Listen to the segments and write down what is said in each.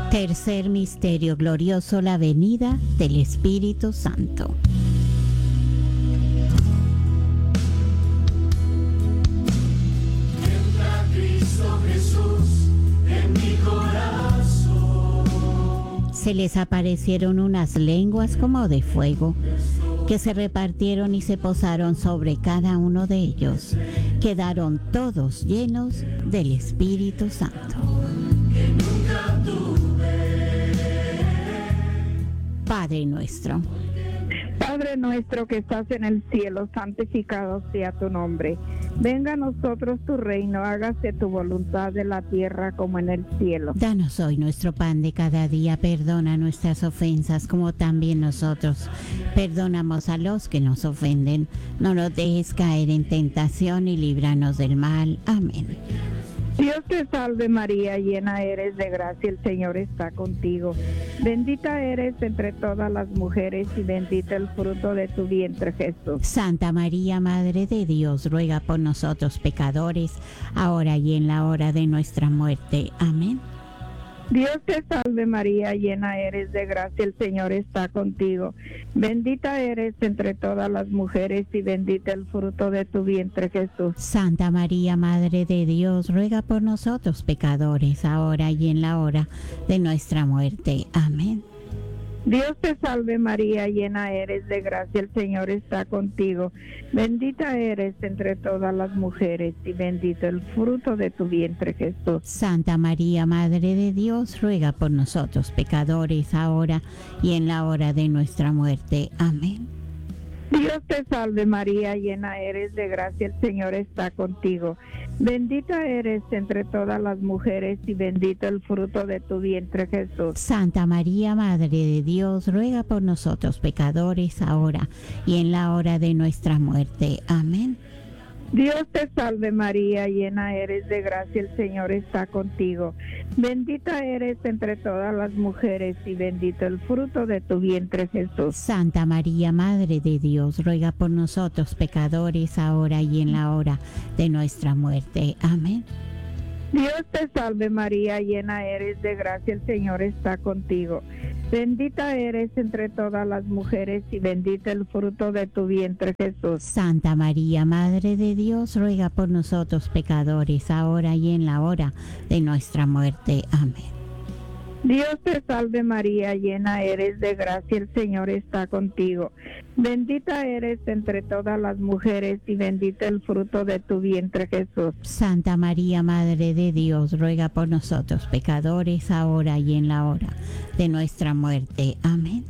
Tercer misterio glorioso, la venida del Espíritu Santo. Entra Cristo Jesús en mi corazón. Se les aparecieron unas lenguas como de fuego, que se repartieron y se posaron sobre cada uno de ellos. Quedaron todos llenos del Espíritu Santo. Que nunca tuve. Padre nuestro, Padre nuestro que estás en el cielo, santificado sea tu nombre. Venga a nosotros tu reino, hágase tu voluntad en la tierra como en el cielo. danos hoy nuestro pan de cada día, perdona nuestras ofensas como también nosotros perdonamos a los que nos ofenden. No nos dejes caer en tentación y líbranos del mal. Amén. Dios te salve María, llena eres de gracia, el Señor está contigo. Bendita eres entre todas las mujeres y bendito el fruto de tu vientre Jesús. Santa María, Madre de Dios, ruega por nosotros pecadores, ahora y en la hora de nuestra muerte. Amén. Dios te salve María, llena eres de gracia, el Señor está contigo. Bendita eres entre todas las mujeres y bendito el fruto de tu vientre Jesús. Santa María, Madre de Dios, ruega por nosotros pecadores, ahora y en la hora de nuestra muerte. Amén. Dios te salve María, llena eres de gracia, el Señor está contigo. Bendita eres entre todas las mujeres y bendito el fruto de tu vientre Jesús. Santa María, Madre de Dios, ruega por nosotros pecadores, ahora y en la hora de nuestra muerte. Amén. Dios te salve María, llena eres de gracia, el Señor está contigo. Bendita eres entre todas las mujeres y bendito el fruto de tu vientre Jesús. Santa María, Madre de Dios, ruega por nosotros pecadores, ahora y en la hora de nuestra muerte. Amén. Dios te salve María, llena eres de gracia, el Señor está contigo. Bendita eres entre todas las mujeres y bendito el fruto de tu vientre Jesús. Santa María, Madre de Dios, ruega por nosotros pecadores, ahora y en la hora de nuestra muerte. Amén. Dios te salve María, llena eres de gracia, el Señor está contigo. Bendita eres entre todas las mujeres y bendito el fruto de tu vientre Jesús. Santa María, Madre de Dios, ruega por nosotros pecadores, ahora y en la hora de nuestra muerte. Amén. Dios te salve María, llena eres de gracia, el Señor está contigo. Bendita eres entre todas las mujeres y bendito el fruto de tu vientre Jesús. Santa María, Madre de Dios, ruega por nosotros pecadores, ahora y en la hora de nuestra muerte. Amén.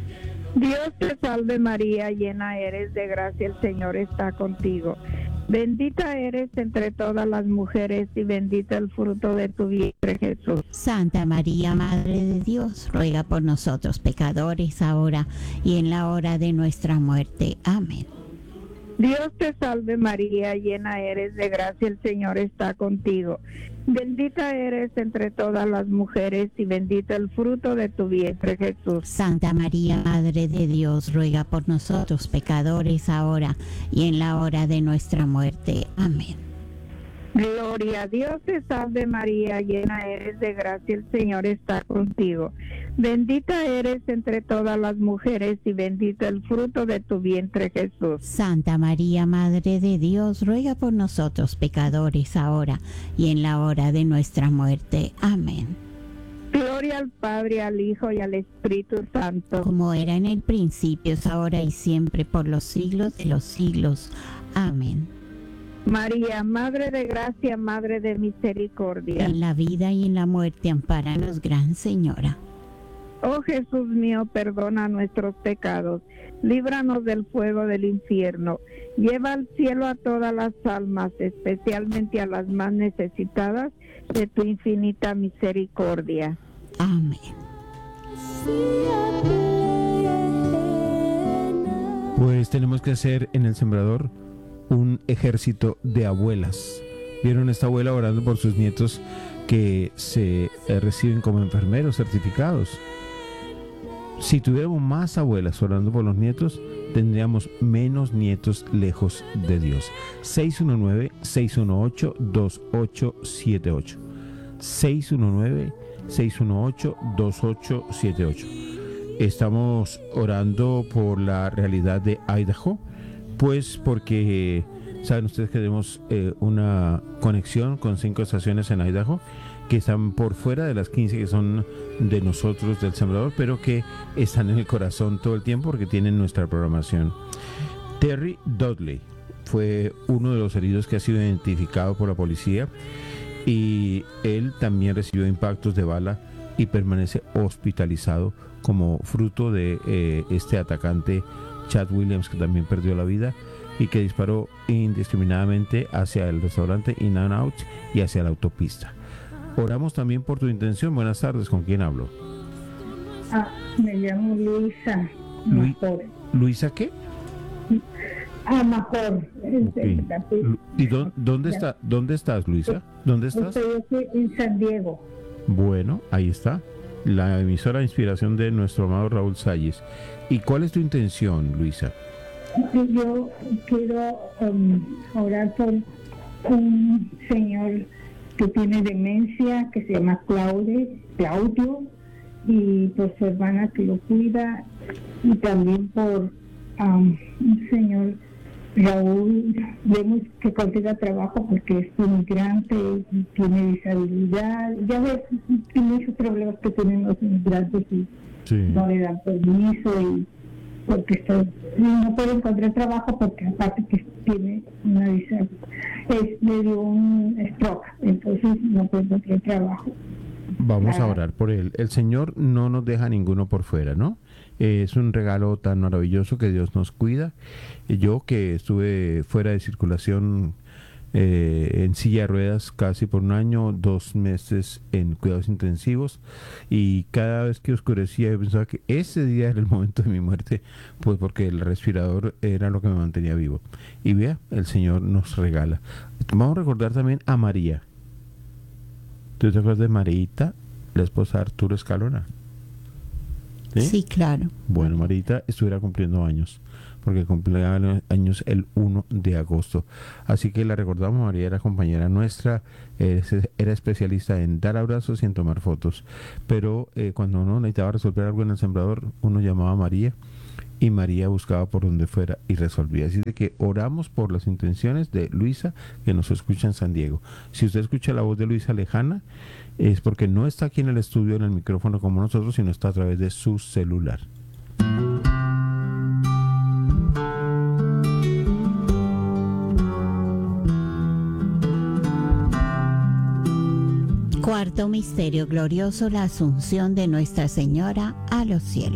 Dios te salve María, llena eres de gracia, el Señor está contigo. Bendita eres entre todas las mujeres y bendito el fruto de tu vientre Jesús. Santa María, Madre de Dios, ruega por nosotros pecadores, ahora y en la hora de nuestra muerte. Amén. Dios te salve María, llena eres de gracia, el Señor está contigo. Bendita eres entre todas las mujeres y bendito el fruto de tu vientre Jesús. Santa María, Madre de Dios, ruega por nosotros pecadores, ahora y en la hora de nuestra muerte. Amén. Gloria a Dios, te salve María, llena eres de gracia, el Señor está contigo. Bendita eres entre todas las mujeres y bendito el fruto de tu vientre Jesús. Santa María, Madre de Dios, ruega por nosotros pecadores, ahora y en la hora de nuestra muerte. Amén. Gloria al Padre, al Hijo y al Espíritu Santo. Como era en el principio, es ahora y siempre, por los siglos de los siglos. Amén. María, Madre de Gracia, Madre de Misericordia. En la vida y en la muerte, ampáranos, Gran Señora. Oh Jesús mío, perdona nuestros pecados, líbranos del fuego del infierno, lleva al cielo a todas las almas, especialmente a las más necesitadas de tu infinita misericordia. Amén. Pues tenemos que hacer en el sembrador un ejército de abuelas. ¿Vieron esta abuela orando por sus nietos que se reciben como enfermeros certificados? Si tuviéramos más abuelas orando por los nietos, tendríamos menos nietos lejos de Dios. 619-618-2878. 618-2878. Estamos orando por la realidad de Idaho, pues porque saben ustedes que tenemos una conexión con 5 estaciones en Idaho que están por fuera de las 15 que son de nosotros, del Sembrador, pero que están en el corazón todo el tiempo porque tienen nuestra programación. Terry Dudley fue uno de los heridos que ha sido identificado por la policía y él también recibió impactos de bala y permanece hospitalizado como fruto de este atacante Chad Williams, que también perdió la vida y que disparó indiscriminadamente hacia el restaurante In and Out y hacia la autopista. Oramos también por tu intención. Buenas tardes, ¿con quién hablo? Me llamo Luisa. ¿Luisa qué? Mejor. Okay. ¿Y dónde estás, Luisa? ¿Dónde estás? Estoy aquí en San Diego. Bueno, ahí está. La emisora de inspiración de nuestro amado Raúl Salles. ¿Y cuál es tu intención, Luisa? Yo quiero orar por un señor que tiene demencia, que se llama Claudio, y por su hermana que lo cuida, y también por un señor Raúl, vemos que consiga trabajo porque es inmigrante y tiene disabilidad. Ya ves, tiene muchos problemas que tienen los inmigrantes y no le dan permiso y porque no puede encontrar trabajo porque aparte que tiene una disabilidad, le dio un stroke, entonces no puede encontrar trabajo. Vamos a orar por él. El Señor no nos deja ninguno por fuera, ¿no? Es un regalo tan maravilloso que Dios nos cuida. Yo que estuve fuera de circulación en silla de ruedas casi por 1 año, 2 meses en cuidados intensivos, y cada vez que oscurecía yo pensaba que ese día era el momento de mi muerte, pues porque el respirador era lo que me mantenía vivo. Y vea, el Señor nos regala. Vamos a recordar también a María. ¿Tú te acuerdas de Marita, la esposa de Arturo Escalona? Sí, claro. Bueno, Marita estuviera cumpliendo años, porque cumplía años el 1 de agosto. Así que la recordamos. María era compañera nuestra, era especialista en dar abrazos y en tomar fotos. Pero cuando uno necesitaba resolver algo en el Sembrador, uno llamaba a María y María buscaba por donde fuera y resolvía. Así de que oramos por las intenciones de Luisa, que nos escucha en San Diego. Si usted escucha la voz de Luisa lejana, es porque no está aquí en el estudio, en el micrófono como nosotros, sino está a través de su celular. Cuarto misterio glorioso, la asunción de Nuestra Señora a los cielos.